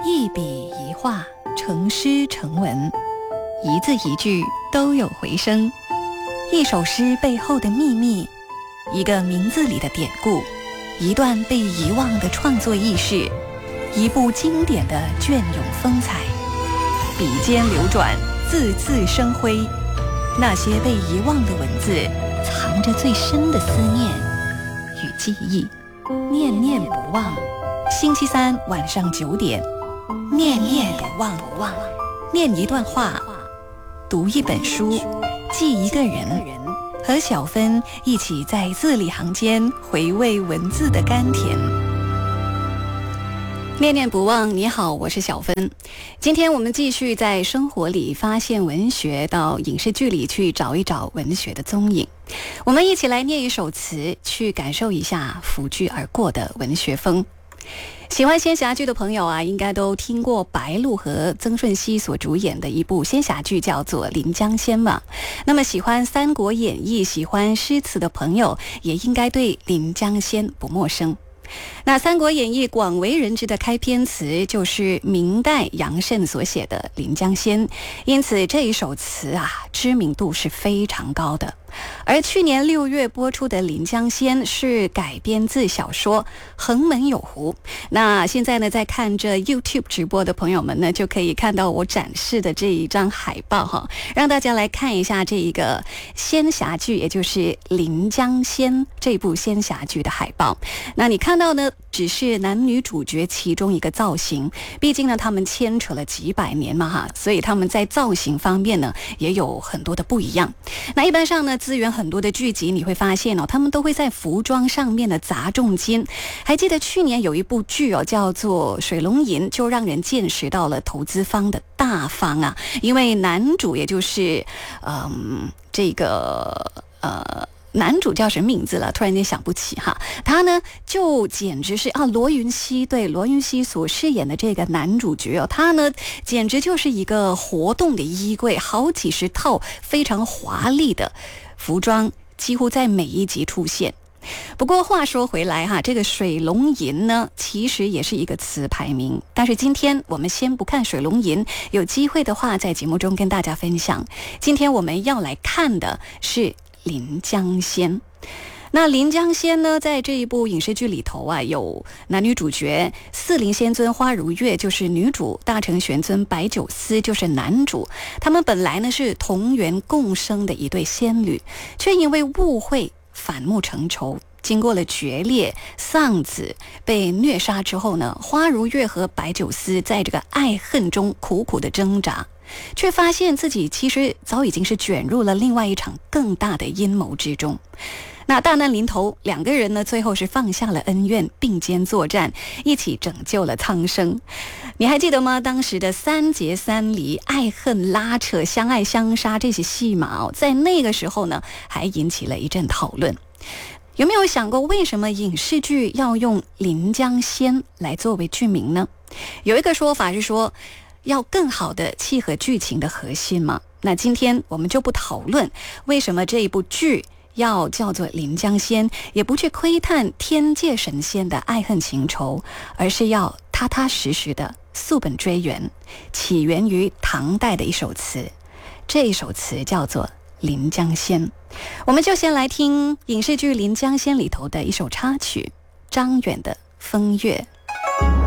一笔一画，成诗成文，一字一句都有回声。一首诗背后的秘密，一个名字里的典故，一段被遗忘的创作轶事，一部经典的隽永风采。笔尖流转，字字生辉。那些被遗忘的文字，藏着最深的思念与记忆，念念不忘。星期三晚上9点，念念不忘，念一段话，读一本书，记一个人，和小芬一起在字里行间回味文字的甘甜。念念不忘，你好，我是小芬。今天我们继续在生活里发现文学，到影视剧里去找一找文学的踪影。我们一起来念一首词，去感受一下拂去而过的文学风。喜欢仙侠剧的朋友啊，应该都听过白鹿和曾舜晞所主演的一部仙侠剧，叫做《临江仙》嘛。那么喜欢《三国演义》、喜欢诗词的朋友，也应该对《临江仙》不陌生。那《三国演义》广为人知的开篇词就是明代杨慎所写的《临江仙》，因此这一首词啊，知名度是非常高的。而去年6月播出的《临江仙》是改编自小说《横门有狐》。那现在呢，在看着 YouTube 直播的朋友们呢，就可以看到我展示的这一张海报哈，让大家来看一下这一个仙侠剧，也就是《临江仙》这部仙侠剧的海报。那你看到呢，只是男女主角其中一个造型，毕竟呢，他们牵扯了几百年嘛哈，所以他们在造型方面呢，也有很多的不一样。那一般上呢，资源很多的剧集，你会发现他们都会在服装上面的砸重金。还记得去年有一部剧叫做《水龙吟》，就让人见识到了投资方的大方啊，因为男主也就是男主叫什么名字了？突然间想不起哈。他呢就简直是罗云熙，对，罗云熙所饰演的这个男主角他呢简直就是一个活动的衣柜，好几十套非常华丽的服装，几乎在每一集出现。不过话说回来哈，这个水龙吟呢，其实也是一个词牌名。但是今天我们先不看水龙吟，有机会的话在节目中跟大家分享。今天我们要来看的是临江仙。那临江仙呢，在这一部影视剧里头啊，有男女主角，四灵仙尊花如月就是女主，大成玄尊白酒司就是男主。他们本来呢是同源共生的一对仙侣，却因为误会反目成仇。经过了决裂，丧子被虐杀之后呢，花如月和白酒司在这个爱恨中苦苦的挣扎，却发现自己其实早已经是卷入了另外一场更大的阴谋之中。那大难临头，两个人呢最后是放下了恩怨，并肩作战，一起拯救了苍生。你还记得吗？当时的三结三离、爱恨拉扯、相爱相杀这些戏码在那个时候呢还引起了一阵讨论。有没有想过，为什么影视剧要用临江仙来作为剧名呢？有一个说法是说，要更好的契合剧情的核心嘛。那今天我们就不讨论为什么这一部剧要叫做临江仙，也不去窥探天界神仙的爱恨情仇，而是要踏踏实实的溯本追源，起源于唐代的一首词。这一首词叫做《临江仙》。我们就先来听影视剧《临江仙》里头的一首插曲，张远的《风月》。